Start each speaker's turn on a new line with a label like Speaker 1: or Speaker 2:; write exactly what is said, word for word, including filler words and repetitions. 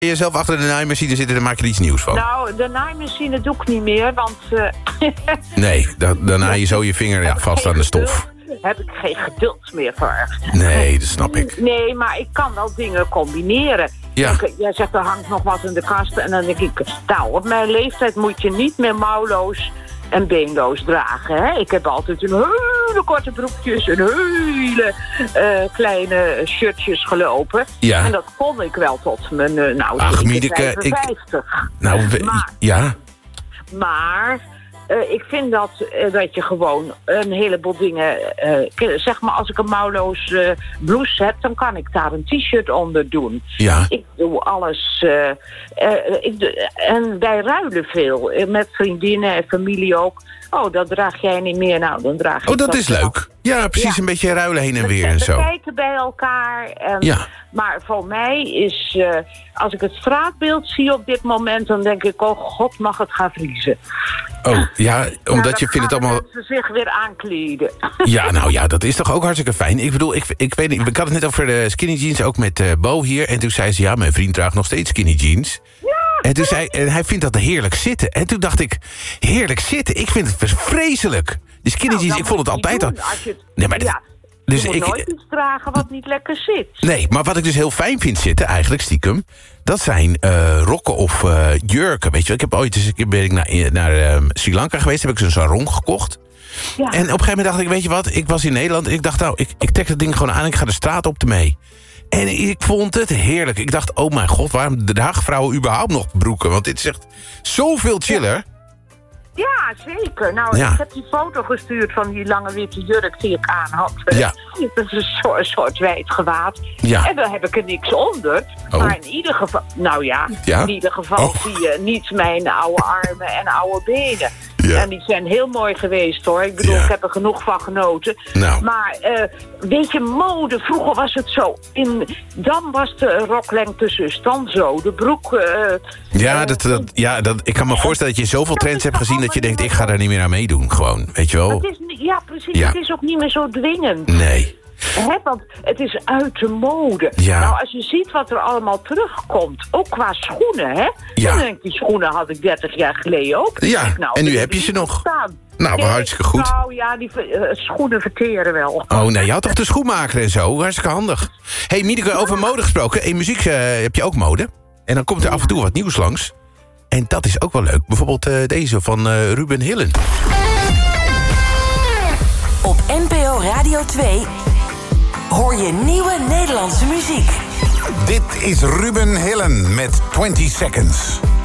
Speaker 1: jezelf achter de naaimachine zitten, dan maak je er iets nieuws van.
Speaker 2: Nou, de naaimachine doe ik niet meer, want... Uh...
Speaker 1: nee, da- dan naai je zo je vinger ja, vast aan de stof.
Speaker 2: Heb ik geen geduld meer voor.
Speaker 1: Nee, dat snap ik.
Speaker 2: Nee, maar ik kan wel dingen combineren.
Speaker 1: Ja.
Speaker 2: Ik, jij zegt, er hangt nog wat in de kast. En dan denk ik, nou, op mijn leeftijd moet je niet meer mouwloos en beenloos dragen. Hè? Ik heb altijd een hele korte broekjes en hele uh, kleine shirtjes gelopen.
Speaker 1: Ja.
Speaker 2: En dat kon ik wel tot mijn, uh, nou,
Speaker 1: Ach, Miedeke,
Speaker 2: vijfenvijftig.
Speaker 1: Ik, nou, we,
Speaker 2: maar,
Speaker 1: ja.
Speaker 2: Maar... Uh, ik vind dat, uh, dat je gewoon een heleboel dingen... Uh, zeg maar, als ik een mouwloos uh, blouse heb... dan kan ik daar een t-shirt onder doen.
Speaker 1: Ja.
Speaker 2: Ik doe alles... Uh, uh, ik doe, en wij ruilen veel. Uh, met vriendinnen en familie ook. Oh, dat draag jij niet meer. Nou, dan draag ik
Speaker 1: Oh, dat
Speaker 2: dat
Speaker 1: is leuk. Ja, precies, ja. Een beetje ruilen heen en weer en zo.
Speaker 2: We kijken bij elkaar. En,
Speaker 1: ja.
Speaker 2: Maar voor mij is... Uh, als ik het straatbeeld zie op dit moment... dan denk ik, oh god, mag het gaan vriezen.
Speaker 1: Oh, ja, omdat
Speaker 2: nou,
Speaker 1: je vindt het allemaal...
Speaker 2: ze zich weer aankleden.
Speaker 1: Ja, nou ja, dat is toch ook hartstikke fijn. Ik bedoel, ik, ik weet niet, ik had het net over de skinny jeans, ook met uh, Bo hier. En toen zei ze, ja, mijn vriend draagt nog steeds skinny jeans.
Speaker 2: Ja.
Speaker 1: En toen zei en hij vindt dat heerlijk zitten. En toen dacht ik, heerlijk zitten? Ik vind het vreselijk. Die skinny
Speaker 2: nou,
Speaker 1: jeans, ik vond het altijd al...
Speaker 2: Het,
Speaker 1: nee, maar
Speaker 2: ja,
Speaker 1: dus
Speaker 2: je moet
Speaker 1: ik,
Speaker 2: nooit iets dragen wat niet lekker zit.
Speaker 1: Nee, maar wat ik dus heel fijn vind zitten, eigenlijk stiekem... dat zijn uh, rokken of uh, jurken, weet je wel. Ik heb ooit eens een keer ben ik naar, naar uh, Sri Lanka geweest... heb ik zo'n sarong gekocht. Ja. En op een gegeven moment dacht ik, weet je wat... ik was in Nederland en ik dacht, nou, ik, ik trek dat ding gewoon aan... en ik ga de straat op ermee. En ik vond het heerlijk. Ik dacht, oh mijn god, waarom dragen vrouwen überhaupt nog broeken? Want dit is echt zoveel chiller... Ja.
Speaker 2: Ja, zeker. Nou, ja. Ik heb die foto gestuurd van die lange witte jurk die ik aan had.
Speaker 1: Ja.
Speaker 2: Dat is een soort, soort wijd gewaad.
Speaker 1: Ja.
Speaker 2: En dan heb ik er niks onder.
Speaker 1: Oh.
Speaker 2: Maar in ieder geval, nou ja,
Speaker 1: ja?
Speaker 2: in ieder geval
Speaker 1: oh.
Speaker 2: zie je niet mijn oude armen en oude benen.
Speaker 1: Ja.
Speaker 2: En die zijn heel mooi geweest, hoor. Ik bedoel, ja. ik heb er genoeg van genoten.
Speaker 1: Nou.
Speaker 2: Maar, uh, weet je, mode, vroeger was het zo. In, dan was de roklengte zus dan zo. De broek... Uh,
Speaker 1: ja, dat, dat, ja dat, ik kan me voorstellen dat je zoveel trends hebt gezien... dat je denkt, ik ga daar niet meer aan meedoen, gewoon. Weet je wel?
Speaker 2: Het is, ja, precies. Ja. Het is ook niet meer zo dwingend.
Speaker 1: Nee.
Speaker 2: He, want het is uit de mode.
Speaker 1: Ja.
Speaker 2: Nou, als je ziet wat er allemaal terugkomt, ook qua schoenen, hè?
Speaker 1: Ja.
Speaker 2: Dan denk ik, die schoenen had ik dertig jaar geleden ook.
Speaker 1: Ja,
Speaker 2: nou,
Speaker 1: en nu heb je ze nog.
Speaker 2: Staan.
Speaker 1: Nou, maar hartstikke goed.
Speaker 2: Nou ja, die uh, schoenen verteren wel.
Speaker 1: Oh nee, je had toch de schoenmaker en zo? Hartstikke handig. Hé, hey, Miedeke, over mode gesproken. In muziek uh, heb je ook mode. En dan komt er af en toe wat nieuws langs. En dat is ook wel leuk. Bijvoorbeeld uh, deze van uh, Ruben Hillen.
Speaker 3: Op N P O Radio twee hoor je nieuwe Nederlandse muziek.
Speaker 4: Dit is Ruben Hillen met twintig seconds.